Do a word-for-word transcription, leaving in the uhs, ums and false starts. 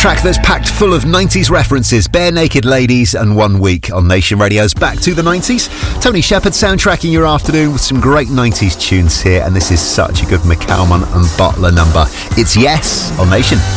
track that's packed full of nineties references, Bare Naked Ladies and One Week on Nation Radio's Back to the nineties. Tony Shepherd soundtracking your afternoon with some great nineties tunes here, and this is such a good McCalman and Butler number. It's Yes on Nation.